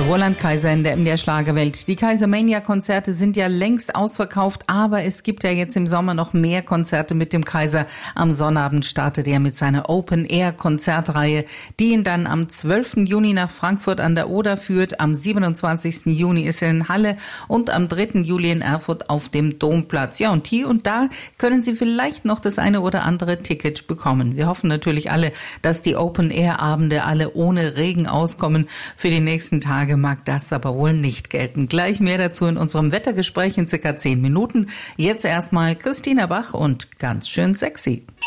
Roland Kaiser in der MDR Schlagerwelt. Die Kaiser-Mania-Konzerte sind ja längst ausverkauft, aber es gibt ja jetzt im Sommer noch mehr Konzerte mit dem Kaiser. Am Sonnabend startet er mit seiner Open-Air-Konzertreihe, die ihn dann am 12. Juni nach Frankfurt an der Oder führt. Am 27. Juni ist er in Halle und am 3. Juli in Erfurt auf dem Domplatz. Ja, und hier und da können Sie vielleicht noch das eine oder andere Ticket bekommen. Wir hoffen natürlich alle, dass die Open-Air-Abende alle ohne Regen auskommen. Für die nächsten Tage mag das aber wohl nicht gelten. Gleich mehr dazu in unserem Wettergespräch in circa 10 Minuten. Jetzt erstmal Christina Bach und ganz schön sexy.